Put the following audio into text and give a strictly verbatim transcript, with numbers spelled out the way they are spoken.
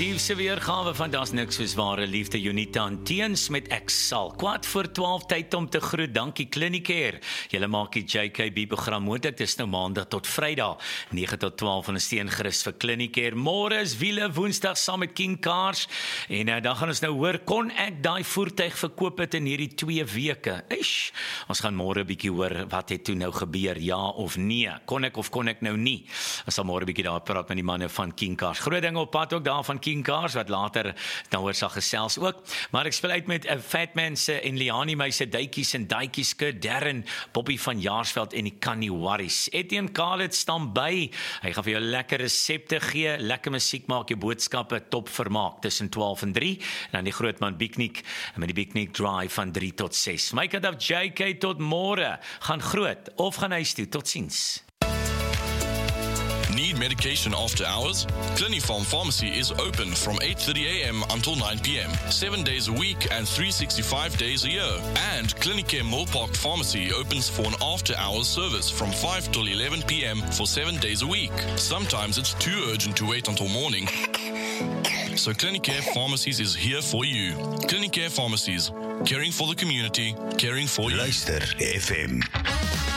Positiefse weergawe van Das Niks Soos Ware Liefde, Junita en Teens met Ek Sal. Kwart voor twaalf tyd om te groet, dankie Clinicare. Julle maak die J K B-program moontlik, dit is nou maandag tot vrydag, nege tot twaalf van 'n steen gerus vir Clinicare. Môre is wiele woensdag saam met King Cars, en uh, dan gaan ons nou hoor, kon ek daai voertuig verkoop het in hierdie twee weke? Eish, ons gaan môre 'n bietjie hoor, wat het toe nou gebeur, ja of nee? Kon ek of kon ek nou nie? Ons sal môre 'n bietjie daar praat met die manne van King Cars. Groot ding op pad ook daar van King Cars, wat later nou oor sal gesels ook. Maar ek speel uit met uh, Fatman se en Liani my se duitjies en daitjies, Darren, Bobby van Jaarsveld en die Canny Warries. Etienne Khalid staan by. Hy gaan vir jou lekker resepte gee, lekker musiek maak, jou boodskappe top vermaak tussen twaalf en drie. En dan die grootman Biknik met die Biknik Drive van drie tot ses. My kant af J K tot môre. Gaan groot of gaan huis toe. Totsiens. Need medication after hours? Clinifarm Pharmacy is open from eight thirty a m until nine p m, seven days a week and three hundred sixty-five days a year. And Clinicare Millpark Pharmacy opens for an after-hours service from five till eleven p m for seven days a week. Sometimes it's too urgent to wait until morning. So Clinicare Pharmacies is here for you. Clinicare Pharmacies, caring for the community, caring for you. Luister F M.